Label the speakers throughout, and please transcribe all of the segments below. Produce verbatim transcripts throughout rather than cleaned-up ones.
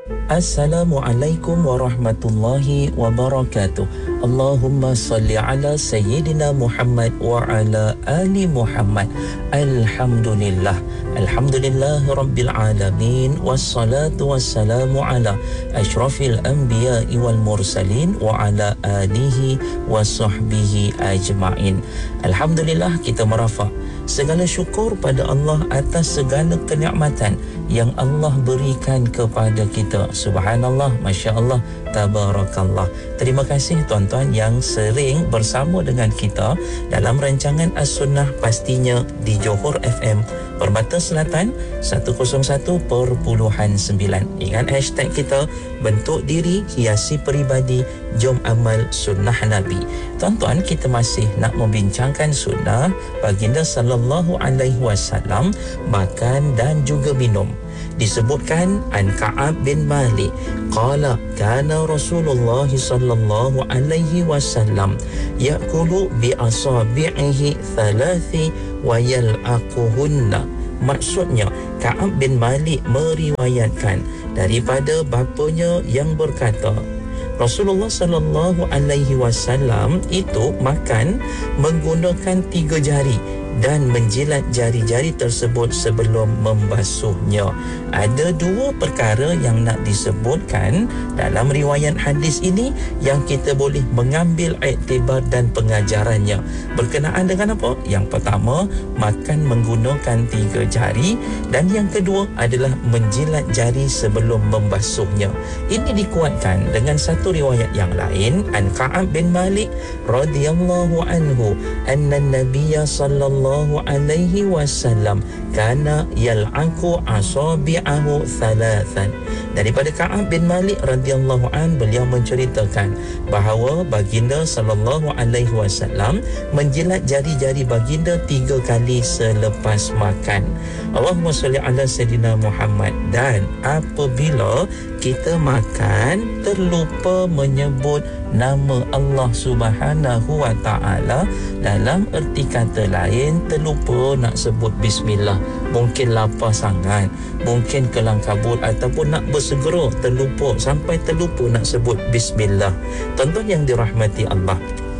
Speaker 1: Assalamualaikum warahmatullahi wabarakatuh. Allahumma salli ala Sayyidina Muhammad wa ala ali Muhammad. Alhamdulillah. Alhamdulillah Rabbil Alamin. Wassalatu wassalamu ala ashrafil anbiya'i wal mursalin wa ala alihi wa sahbihi ajma'in. Alhamdulillah, kita merafak segala syukur pada Allah atas segala kenikmatan yang Allah berikan kepada kita. Subhanallah, Masya Allah, Tabarakallah. Terima kasih tuan-tuan yang sering bersama dengan kita dalam rancangan As-Sunnah Pastinya di Johor F M Permata Selatan seratus satu perpuluhan sembilan. Ingat hashtag kita, bentuk diri, hiasi peribadi, jom amal sunnah Nabi. Tuan-tuan, kita masih nak membincangkan sunnah baginda sallallahu alaihi wasallam makan dan juga minum. Disebutkan an Ka'ab bin Malik qala kana Rasulullah sallallahu alaihi wasallam ya'kulu bi asabi'ihi thalathi wa yal'aquhunna. Maksudnya, Ka'ab bin Malik meriwayatkan daripada bapanya yang berkata, Rasulullah sallallahu alaihi wasallam itu makan menggunakan tiga jari dan menjilat jari-jari tersebut sebelum membasuhnya. Ada dua perkara yang nak disebutkan dalam riwayat hadis ini yang kita boleh mengambil iktibar dan pengajarannya. Berkenaan dengan apa? Yang pertama, makan menggunakan tiga jari, dan yang kedua adalah menjilat jari sebelum membasuhnya. Ini dikuatkan dengan satu riwayat yang lain, an Ka'ab bin Malik radhiyallahu anhu anna Nabiyya sallallahu alaihi wasallam kana yal'aqu asabi'ahu thalathan. Daripada Ka'ab bin Malik radhiyallahu an, beliau menceritakan bahawa baginda sallallahu alaihi wasallam menjilat jari-jari baginda tiga kali selepas makan. Allahumma salli ala Sayyidina Muhammad. Dan apabila kita makan terlupa menyebut nama Allah Subhanahu wa ta'ala, dalam erti kata lain terlupa nak sebut bismillah, mungkin lapar sangat, mungkin kelang kabut, ataupun nak bersegera terlupa sampai terlupa nak sebut bismillah. Tuan-tuan yang dirahmati Allah,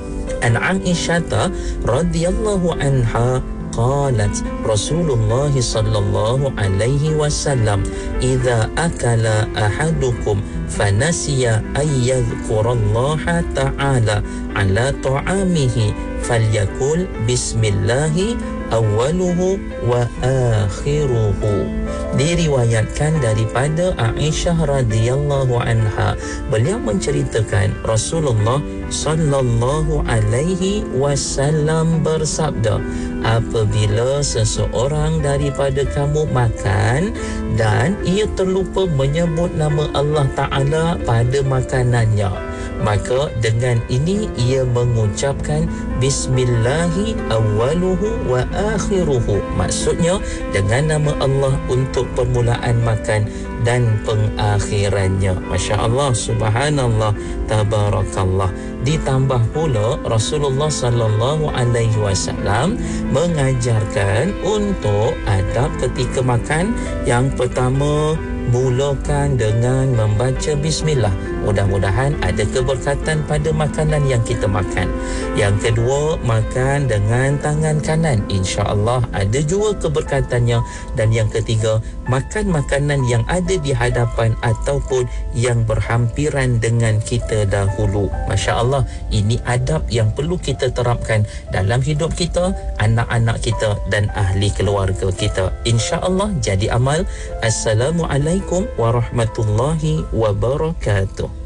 Speaker 1: an Aisyah radhiyallahu anha qalat Rasulullah sallallahu alaihi wasallam idza akala ahadukum fanasiya ay yadhkurallaha ta'ala ala ta'amihi falyakul bismillahi awaluhu wa akhiruhu. Diriwayatkan daripada Aisyah radhiyallahu anha, beliau menceritakan Rasulullah sallallahu alaihi wasallam bersabda, apabila seseorang daripada kamu makan dan ia terlupa menyebut nama Allah Ta'ala pada makanannya, maka dengan ini ia mengucapkan bismillahi awaluhu wa akhiruhu. Maksudnya dengan nama Allah untuk permulaan makan dan pengakhirannya. Masya Allah, subhanallah, tabarakallah. Ditambah pula Rasulullah sallallahu alaihi wasallam mengajarkan untuk adab ketika makan. Yang pertama, mulakan dengan membaca bismillah. Mudah-mudahan ada keberkatan pada makanan yang kita makan. Yang kedua, makan dengan tangan kanan, insya-Allah ada juga keberkatannya. Dan yang ketiga, makan makanan yang ada di hadapan ataupun yang berhampiran dengan kita dahulu. Masya-Allah, ini adab yang perlu kita terapkan dalam hidup kita, anak-anak kita dan ahli keluarga kita. Insya-Allah jadi amal. Assalamualaikum warahmatullahi wabarakatuh.